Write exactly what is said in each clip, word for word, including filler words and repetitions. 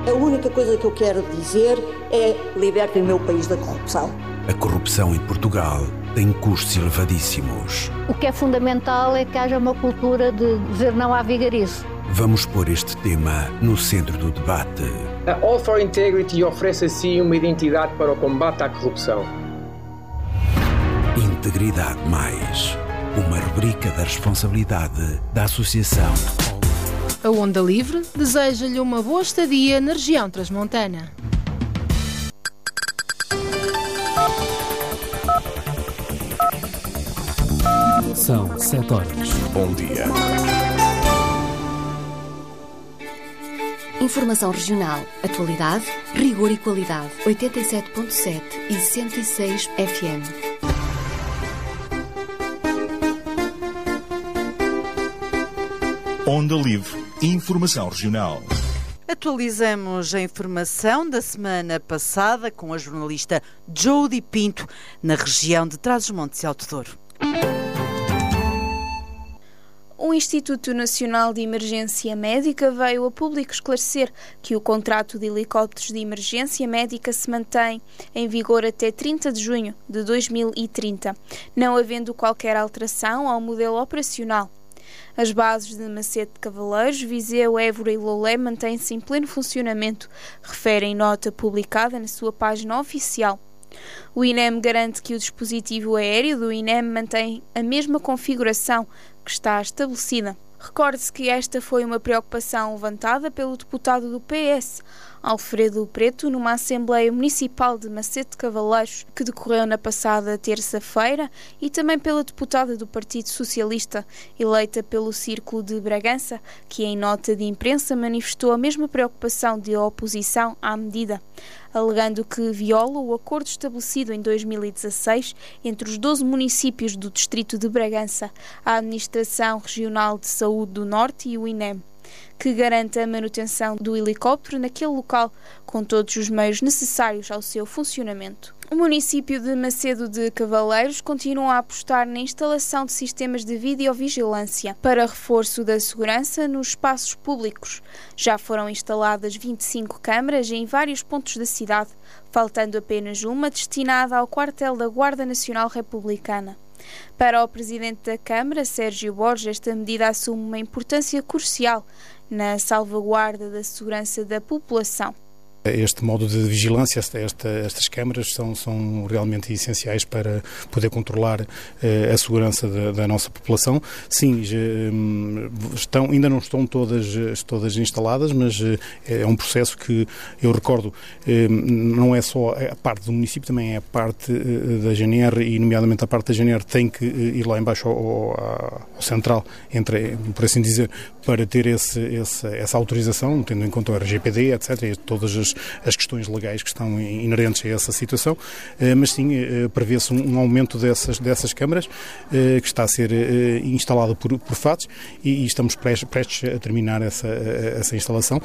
A única coisa que eu quero dizer é: libertem o meu país da corrupção. A corrupção em Portugal tem custos elevadíssimos. O que é fundamental é que haja uma cultura de dizer não à vigarice. Vamos pôr este tema no centro do debate. A All for Integrity oferece assim uma identidade para o combate à corrupção. Integridade Mais, uma rubrica da responsabilidade da Associação. A Onda Livre deseja-lhe uma boa estadia na região transmontana. São sete horas. Bom dia. Informação regional, atualidade, rigor e qualidade. oitenta e sete ponto sete e cento e seis F M. Onda Livre. Informação regional. Atualizamos a informação da semana passada com a jornalista Jody Pinto, na região de Trás-os-Montes e Alto Douro. O Instituto Nacional de Emergência Médica veio a público esclarecer que o contrato de helicópteros de emergência médica se mantém em vigor até trinta de junho de dois mil e trinta, não havendo qualquer alteração ao modelo operacional. As bases de Macedo de Cavaleiros, Viseu, Évora e Loulé mantêm-se em pleno funcionamento, refere em nota publicada na sua página oficial. O I N E M garante que o dispositivo aéreo do I N E M mantém a mesma configuração que está estabelecida. Recorde-se que esta foi uma preocupação levantada pelo deputado do P S, Alfredo Preto, numa Assembleia Municipal de Macedo de Cavaleiros, que decorreu na passada terça-feira, e também pela deputada do Partido Socialista, eleita pelo Círculo de Bragança, que em nota de imprensa manifestou a mesma preocupação de oposição à medida, alegando que viola o acordo estabelecido em dois mil e dezasseis entre os doze municípios do distrito de Bragança, a Administração Regional de Saúde do Norte e o I N E M, que garante a manutenção do helicóptero naquele local, com todos os meios necessários ao seu funcionamento. O município de Macedo de Cavaleiros continua a apostar na instalação de sistemas de videovigilância para reforço da segurança nos espaços públicos. Já foram instaladas vinte e cinco câmaras em vários pontos da cidade, faltando apenas uma destinada ao quartel da Guarda Nacional Republicana. Para o Presidente da Câmara, Sérgio Borges, esta medida assume uma importância crucial na salvaguarda da segurança da população. Este modo de vigilância, esta, esta, estas câmaras são, são realmente essenciais para poder controlar eh, a segurança da, da nossa população. Sim, já, estão, ainda não estão todas, todas instaladas, mas eh, é um processo que, eu recordo, eh, não é só a parte do município, também é a parte eh, da G N R, e nomeadamente a parte da G N R tem que eh, ir lá embaixo ao, ao, ao central, entre, por assim dizer, para ter esse, esse, essa autorização, tendo em conta o R G P D, etcétera, e todas as as questões legais que estão inerentes a essa situação, mas sim, prevê-se um aumento dessas, dessas câmaras, que está a ser instalado por, por F A Ts, e estamos prestes a terminar essa, essa instalação.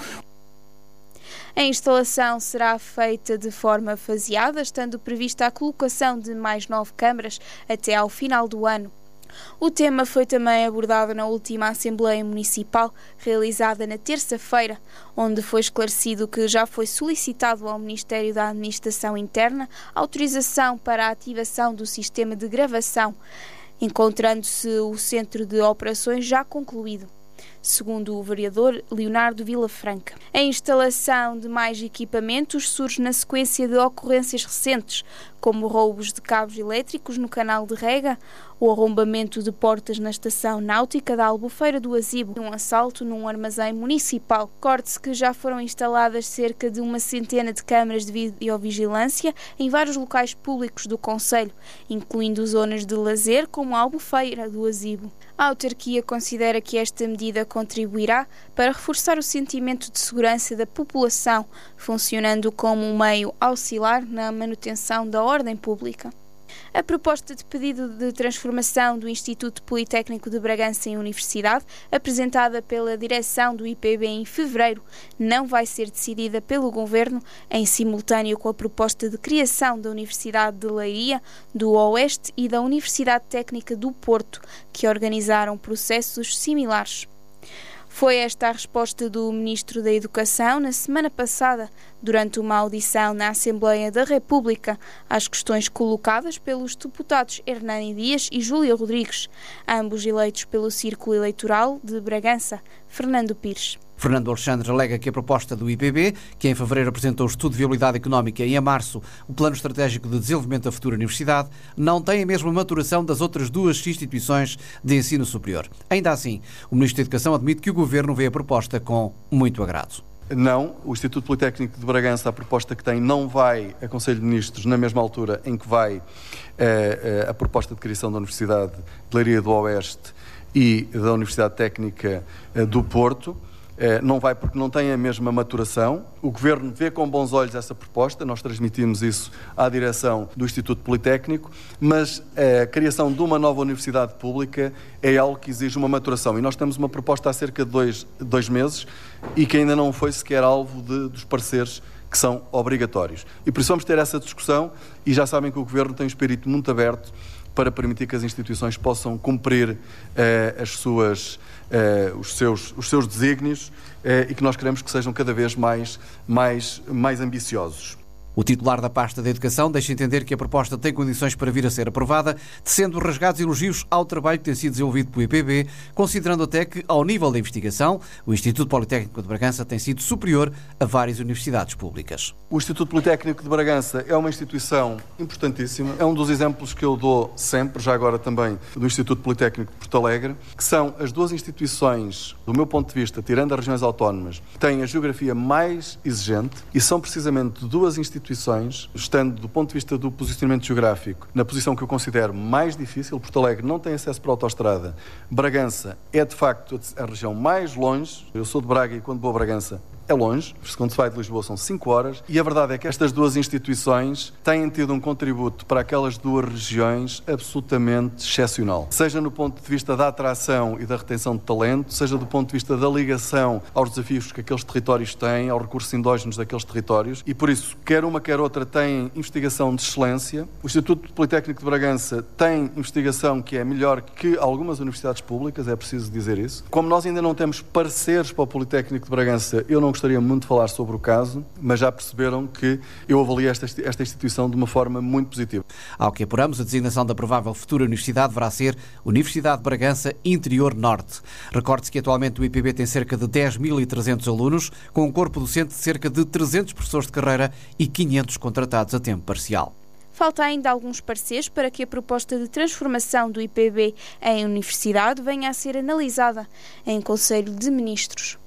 A instalação será feita de forma faseada, estando prevista a colocação de mais nove câmaras até ao final do ano. O tema foi também abordado na última Assembleia Municipal, realizada na terça-feira, onde foi esclarecido que já foi solicitado ao Ministério da Administração Interna autorização para a ativação do sistema de gravação, encontrando-se o centro de operações já concluído, segundo o vereador Leonardo Vilafranca. A instalação de mais equipamentos surge na sequência de ocorrências recentes, como roubos de cabos elétricos no canal de rega, o arrombamento de portas na estação náutica da Albufeira do Azibo e um assalto num armazém municipal. Recorde-se que já foram instaladas cerca de uma centena de câmaras de videovigilância em vários locais públicos do concelho, incluindo zonas de lazer como a Albufeira do Azibo. A autarquia considera que esta medida contribuirá para reforçar o sentimento de segurança da população, funcionando como um meio auxiliar na manutenção da ordem pública. A proposta de pedido de transformação do Instituto Politécnico de Bragança em universidade, apresentada pela direção do I P B em fevereiro, não vai ser decidida pelo Governo, em simultâneo com a proposta de criação da Universidade de Leiria, do Oeste e da Universidade Técnica do Porto, que organizaram processos similares. Foi esta a resposta do Ministro da Educação na semana passada, durante uma audição na Assembleia da República, às questões colocadas pelos deputados Hernani Dias e Júlia Rodrigues, ambos eleitos pelo Círculo Eleitoral de Bragança, Fernando Pires. Fernando Alexandre alega que a proposta do I P B, que em fevereiro apresentou o estudo de viabilidade económica e em março o Plano Estratégico de Desenvolvimento da Futura Universidade, não tem a mesma maturação das outras duas instituições de ensino superior. Ainda assim, o Ministro da Educação admite que o Governo vê a proposta com muito agrado. Não, o Instituto Politécnico de Bragança, a proposta que tem, não vai a Conselho de Ministros na mesma altura em que vai eh, a proposta de criação da Universidade de Leiria do Oeste e da Universidade Técnica eh, do Porto. Eh, não vai porque não tem a mesma maturação. O Governo vê com bons olhos essa proposta, nós transmitimos isso à direção do Instituto Politécnico, mas a criação de uma nova universidade pública é algo que exige uma maturação e nós temos uma proposta há cerca de dois, dois meses e que ainda não foi sequer alvo de, dos pareceres que são obrigatórios. E por isso vamos ter essa discussão e já sabem que o Governo tem um espírito muito aberto para permitir que as instituições possam cumprir eh, as suas, eh, os, seus, os seus desígnios eh, e que nós queremos que sejam cada vez mais, mais, mais ambiciosos. O titular da pasta da Educação deixa entender que a proposta tem condições para vir a ser aprovada, tecendo rasgados elogios ao trabalho que tem sido desenvolvido pelo I P B, considerando até que, ao nível da investigação, o Instituto Politécnico de Bragança tem sido superior a várias universidades públicas. O Instituto Politécnico de Bragança é uma instituição importantíssima, é um dos exemplos que eu dou sempre, já agora também do Instituto Politécnico de Porto Alegre, que são as duas instituições, do meu ponto de vista, tirando as regiões autónomas, que têm a geografia mais exigente e são precisamente duas instituições estando do ponto de vista do posicionamento geográfico na posição que eu considero mais difícil. Porto Alegre não tem acesso para a autoestrada. Bragança é de facto a região mais longe. Eu sou de Braga e quando vou a Bragança é longe, quando se vai de Lisboa são cinco horas, e a verdade é que estas duas instituições têm tido um contributo para aquelas duas regiões absolutamente excepcional. Seja no ponto de vista da atração e da retenção de talento, seja do ponto de vista da ligação aos desafios que aqueles territórios têm, aos recursos endógenos daqueles territórios, e por isso, quer uma quer outra têm investigação de excelência. O Instituto Politécnico de Bragança tem investigação que é melhor que algumas universidades públicas, é preciso dizer isso. Como nós ainda não temos pareceres para o Politécnico de Bragança, eu não gostaria muito de falar sobre o caso, mas já perceberam que eu avalio esta, esta instituição de uma forma muito positiva. Ao que apuramos, a designação da provável futura universidade deverá ser Universidade de Bragança Interior Norte. Recorde-se que atualmente o I P B tem cerca de dez mil e trezentos alunos, com um corpo docente de cerca de trezentos professores de carreira e quinhentos contratados a tempo parcial. Falta ainda alguns pareceres para que a proposta de transformação do I P B em universidade venha a ser analisada em Conselho de Ministros.